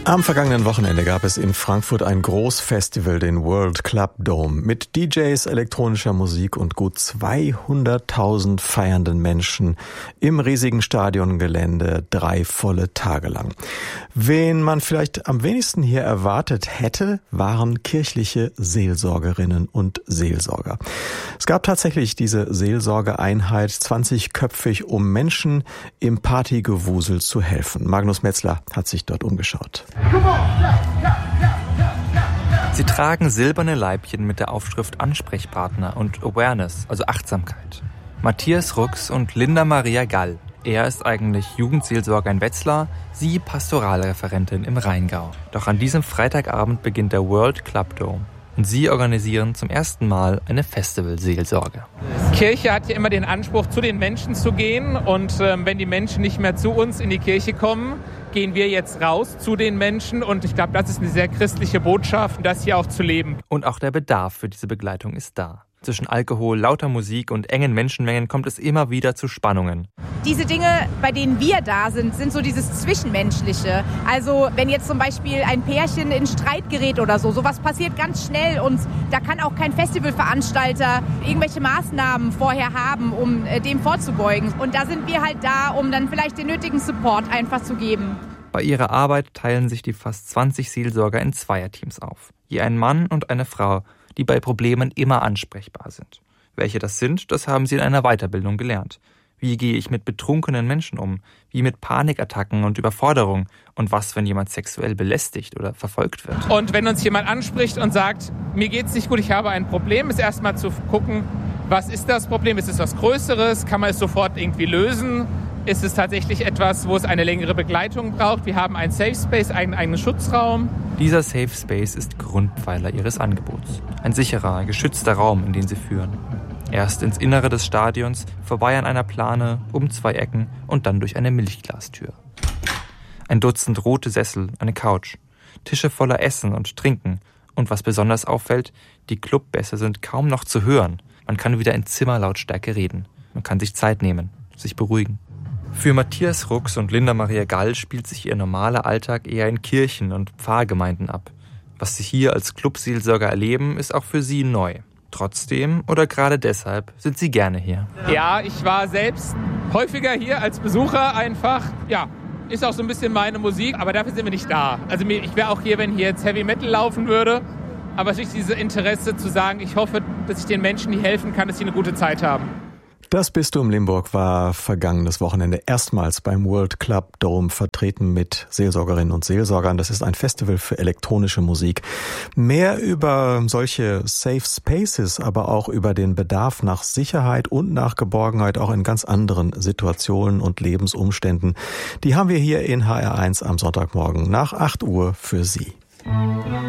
Am vergangenen Wochenende gab es in Frankfurt ein Großfestival, den World Club Dome, mit DJs, elektronischer Musik und gut 200.000 feiernden Menschen im riesigen Stadiongelände 3 volle Tage lang. Wen man vielleicht am wenigsten hier erwartet hätte, waren kirchliche Seelsorgerinnen und Seelsorger. Es gab tatsächlich diese Seelsorgeeinheit, 20-köpfig, um Menschen im Partygewusel zu helfen. Magnus Metzler hat sich dort umgeschaut. Sie tragen silberne Leibchen mit der Aufschrift Ansprechpartner und Awareness, also Achtsamkeit. Matthias Rux und Linda Maria Gall. Er ist eigentlich Jugendseelsorger in Wetzlar, sie Pastoralreferentin im Rheingau. Doch an diesem Freitagabend beginnt der World Club Dome. Und sie organisieren zum ersten Mal eine Festivalseelsorge. Kirche hat ja immer den Anspruch, zu den Menschen zu gehen. Und wenn die Menschen nicht mehr zu uns in die Kirche kommen, gehen wir jetzt raus zu den Menschen. Und ich glaube, das ist eine sehr christliche Botschaft, das hier auch zu leben. Und auch der Bedarf für diese Begleitung ist da. Zwischen Alkohol, lauter Musik und engen Menschenmengen kommt es immer wieder zu Spannungen. Diese Dinge, bei denen wir da sind, sind so dieses Zwischenmenschliche. Also wenn jetzt zum Beispiel ein Pärchen in Streit gerät oder so, sowas passiert ganz schnell und da kann auch kein Festivalveranstalter irgendwelche Maßnahmen vorher haben, um dem vorzubeugen. Und da sind wir halt da, um dann vielleicht den nötigen Support einfach zu geben. Bei ihrer Arbeit teilen sich die fast 20 Seelsorger in Zweierteams auf. Je ein Mann und eine Frau, die bei Problemen immer ansprechbar sind. Welche das sind, das haben sie in einer Weiterbildung gelernt. Wie gehe ich mit betrunkenen Menschen um? Wie mit Panikattacken und Überforderung? Und was, wenn jemand sexuell belästigt oder verfolgt wird? Und wenn uns jemand anspricht und sagt, mir geht's nicht gut, ich habe ein Problem, ist erstmal zu gucken, was ist das Problem? Ist es was Größeres? Kann man es sofort irgendwie lösen? Ist es tatsächlich etwas, wo es eine längere Begleitung braucht? Wir haben einen Safe Space, einen eigenen Schutzraum. Dieser Safe Space ist Grundpfeiler ihres Angebots. Ein sicherer, geschützter Raum, in den sie führen. Erst ins Innere des Stadions, vorbei an einer Plane, um 2 Ecken und dann durch eine Milchglastür. Ein Dutzend rote Sessel, eine Couch, Tische voller Essen und Trinken. Und was besonders auffällt, die Clubbässe sind kaum noch zu hören. Man kann wieder in Zimmerlautstärke reden. Man kann sich Zeit nehmen, sich beruhigen. Für Matthias Rux und Linda Maria Gall spielt sich ihr normaler Alltag eher in Kirchen und Pfarrgemeinden ab. Was sie hier als Clubseelsorger erleben, ist auch für sie neu. Trotzdem oder gerade deshalb sind sie gerne hier. Ja, ich war selbst häufiger hier als Besucher einfach. Ja, ist auch so ein bisschen meine Musik, aber dafür sind wir nicht da. Also ich wäre auch hier, wenn hier jetzt Heavy Metal laufen würde. Aber durch dieses Interesse zu sagen, ich hoffe, dass ich den Menschen hier helfen kann, dass sie eine gute Zeit haben. Das Bistum Limburg war vergangenes Wochenende erstmals beim World Club Dome vertreten mit Seelsorgerinnen und Seelsorgern. Das ist ein Festival für elektronische Musik. Mehr über solche Safe Spaces, aber auch über den Bedarf nach Sicherheit und nach Geborgenheit auch in ganz anderen Situationen und Lebensumständen, die haben wir hier in HR1 am Sonntagmorgen nach 8 Uhr für Sie.